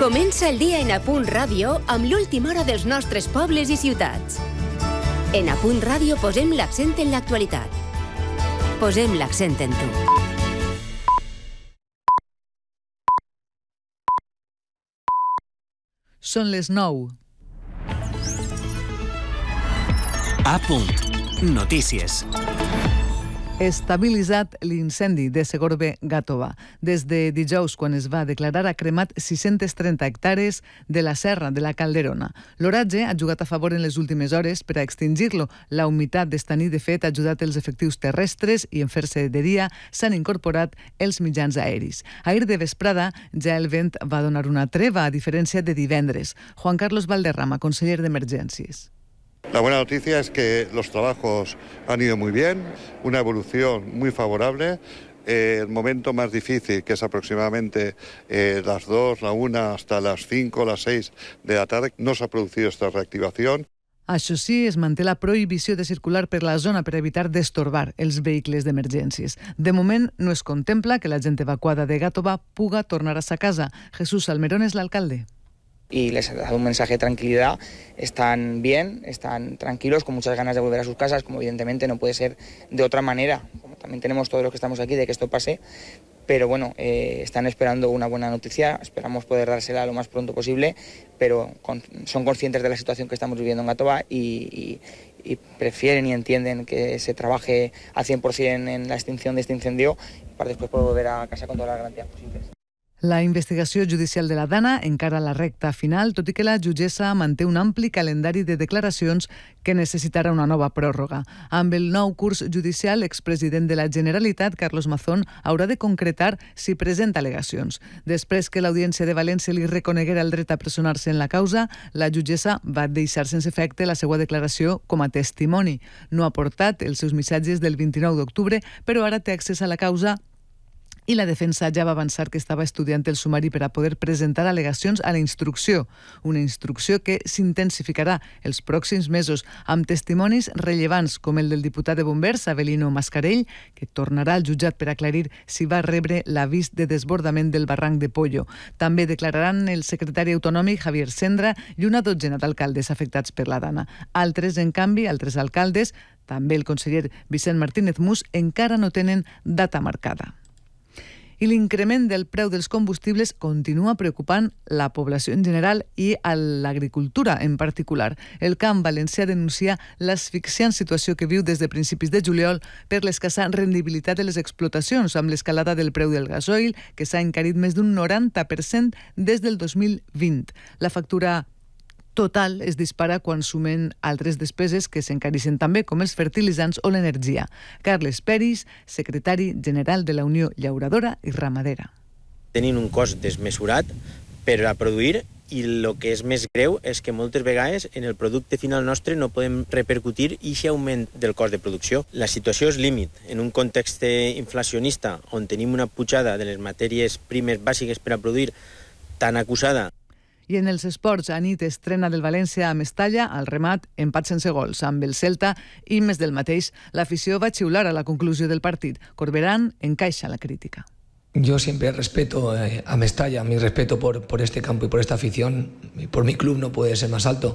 Comença el dia en Apunt Ràdio amb l'última hora dels nostres pobles i ciutats. En Apunt Ràdio posem l'accent en l'actualitat. Posem l'accent en tu. Són les 9. A punt. Notícies. Estabilitzat l'incendi de Segorbe-Gàtova. Des de dijous, quan es va declarar, ha cremat 630 hectàrees de la serra de la Calderona. L'oratge ha jugat a favor en les últimes hores per a extingir-lo. La humitat d'esta nit, de fet, ha ajudat els efectius terrestres i en fer-se de dia s'han incorporat els mitjans aeris. Ahir de vesprada ja el vent va donar una treva, a diferència de divendres. Juan Carlos Valderrama, conseller d'Emergències. La buena noticia es que los trabajos han ido muy bien, una evolución muy favorable. El momento más difícil, que es aproximadamente las 2, la 1, hasta las 5, las 6 de la tarde, no se ha producido esta reactivación. Això sí, es manté la prohibició de circular per la zona per evitar destorbar els vehicles d'emergències. De moment, no es contempla que la gent evacuada de Gàtova puga tornar a sa casa. Jesús Salmerón és l'alcalde. Y les ha dado un mensaje de tranquilidad. Están bien, están tranquilos, con muchas ganas de volver a sus casas, como evidentemente no puede ser de otra manera. Como también tenemos todos los que estamos aquí de que esto pase, pero bueno, están esperando una buena noticia, esperamos poder dársela lo más pronto posible, pero son conscientes de la situación que estamos viviendo en Gàtova y prefieren y entienden que se trabaje al 100% en la extinción de este incendio para después poder volver a casa con todas las garantías posibles. La investigació judicial de la Dana encara la recta final, tot i que la jutgessa manté un ampli calendari de declaracions que necessitarà una nova pròrroga. Amb el nou curs judicial, l'expresident de la Generalitat, Carlos Mazón, haurà de concretar si presenta al·legacions. Després que l'Audiència de València li reconeguera el dret a personar-se en la causa, la jutgessa va deixar sense efecte la seva declaració com a testimoni. No ha portat els seus missatges del 29 d'octubre, però ara té accés a la causa i la defensa ja va avançar que estava estudiant el sumari per a poder presentar al·legacions a la instrucció, una instrucció que s'intensificarà els pròxims mesos amb testimonis rellevants com el del diputat de Bombers, Avelino Mascarell, que tornarà al jutjat per aclarir si va rebre l'avís de desbordament del barranc de Pollo. També declararan el secretari autonòmic Javier Sendra i una dotzena d'alcaldes afectats per la Dana. Altres, en canvi, altres alcaldes, també el conseller Vicent Martínez Mus, encara no tenen data marcada. I l'increment del preu dels combustibles continua preocupant la població en general i a l'agricultura en particular. El Camp Valencià denuncia l'asfixiant situació que viu des de principis de juliol per l'escassa rendibilitat de les explotacions, amb l'escalada del preu del gasoil, que s'ha encarit més d'un 90% des del 2020. La factura total es dispara quan sumen altres despeses que s'encareixen també, com els fertilitzants o l'energia. Carles Peris, secretari general de la Unió Llauradora i Ramadera. Tenim un cost desmesurat per a produir i el que és més greu és que moltes vegades en el producte final nostre no podem repercutir aquest augment del cost de producció. La situació és límit. En un context inflacionista on tenim una pujada de les matèries primes bàsiques per a produir tan acusada. I en els esports, anit estrena del València a Mestalla, al remat, empat sense gols. Amb el Celta i més del mateix, l'afició va xiular a la conclusió del partit. Corberán encaixa la crítica. Yo siempre respeto a Mestalla, mi respeto por este campo y por esta afición, y por mi club no puede ser más alto.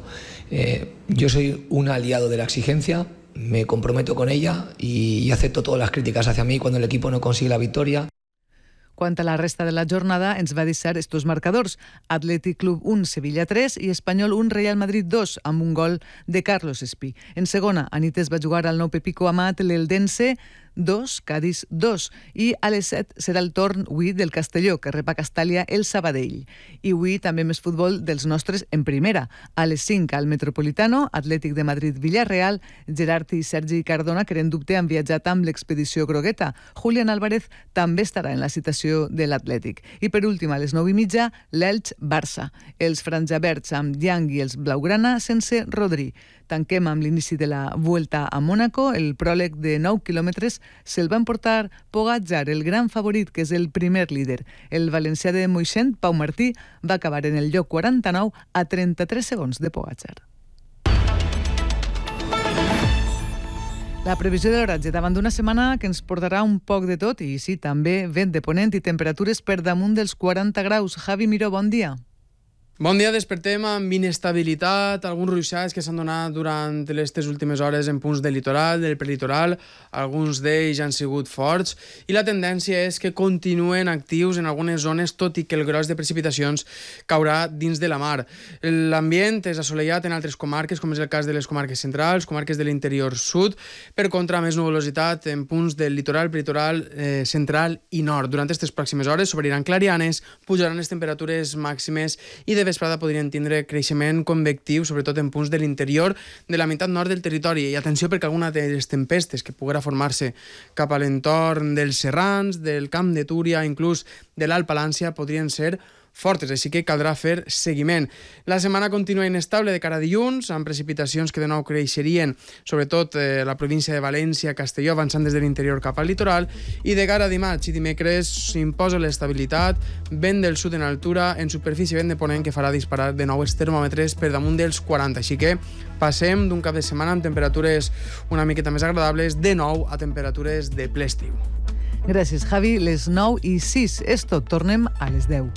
Yo soy un aliado de la exigencia, me comprometo con ella y acepto todas las críticas hacia mí cuando el equipo no consigue la victoria. Quant a la resta de la jornada, ens va deixar estos marcadors. Atlètic Club 1, Sevilla 3 i Espanyol 1, Real Madrid 2, amb un gol de Carlos Espí. En segona, anit es va jugar al Nou Pepico Amat l'Eldense 2, Cádiz 2. I a les 7 serà el torn avui del Castelló, que rep a Castàlia el Sabadell. I avui també més futbol dels nostres en primera. A les 5 al Metropolitano, Atlètic de Madrid-Villarreal, Gerard i Sergi Cardona, que en dubte han viatjat amb l'expedició grogueta. Julián Álvarez també estarà en la citació de l'Atlètic. I per últim, a les 9:30, l'Elx-Barça. Els franjaverds amb Diang i els blaugrana sense Rodri. Tanquem amb l'inici de la Vuelta a Mònaco. El pròleg de 9 quilòmetres se'l va emportar Pogačar, el gran favorit, que és el primer líder. El valencià de Moixent, Pau Martí, va acabar en el lloc 49 a 33 segons de Pogačar. La previsió de l'oratge davant d'una setmana que ens portarà un poc de tot i sí, també vent de ponent i temperatures per damunt dels 40 graus. Javi Miró, bon dia. Bon dia, despertem amb inestabilitat, alguns ruixats que s'han donat durant aquestes últimes hores en punts del litoral, del prelitoral, alguns d'ells han sigut forts i la tendència és que continuen actius en algunes zones, tot i que el gros de precipitacions caurà dins de la mar. L'ambient és assolellat en altres comarques, com és el cas de les comarques centrals, comarques de l'interior sud, per contra més nuvolositat en punts del litoral, prelitoral, central i nord. Durant aquestes pròximes hores s'obriran clarianes, pujaran les temperatures màximes i de vesprada podrien tindre creixement convectiu, sobretot en punts de l'interior de la meitat nord del territori. I atenció perquè alguna de les tempestes que poguera formar-se cap a l'entorn dels Serrans, del Camp de Túria, inclús de l'Alt Palància, podrien ser fortes, així que caldrà fer seguiment. La setmana continua inestable de cara a dilluns, amb precipitacions que de nou creixerien, sobretot la província de València, Castelló, avançant des de l'interior cap al litoral, i de cara a dimarts i dimecres s'imposa l'estabilitat, vent del sud en altura, en superfície vent de ponent que farà disparar de nou els termòmetres per damunt dels 40, així que passem d'un cap de setmana amb temperatures una miqueta més agradables, de nou a temperatures de ple estiu. Gràcies, Javi. Les 9:06. És tot. Tornem a les 10.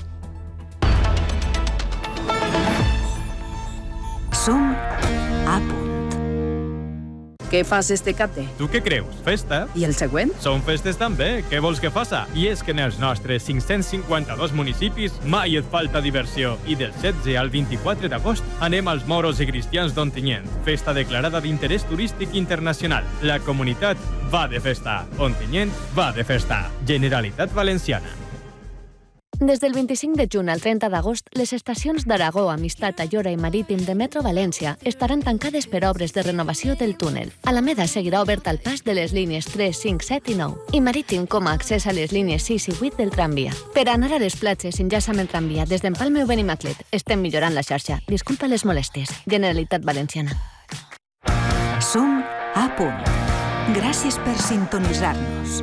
Som a punt. Què fas este cate? Tu què creus? Festa? I el següent? Són festes també. Què vols que faça? I és que en els nostres 552 municipis mai et falta diversió. I del 16 al 24 d'agost anem als Moros i Cristians d'Ontinyent. Festa declarada d'interès turístic internacional. La comunitat va de festa. Ontinyent va de festa. Generalitat Valenciana. Des del 25 de juny al 30 d'agost, les estacions d'Aragó, Amistat, Ayora i Marítim de Metro València estaran tancades per obres de renovació del túnel. Alameda seguirà obert al pas de les línies 3, 5, 7 i 9, i Marítim com a accés a les línies 6 i 8 del tramvia. Per anar a les platges s'enllaça amb el tramvia des d'Empalme o Benimaclet. Estem millorant la xarxa. Disculpa les molèsties. Generalitat Valenciana. Som a punt. Gràcies per sintonitzar-nos.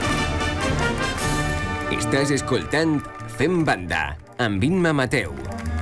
Estàs escoltant Fem Banda, amb Imma Mateu.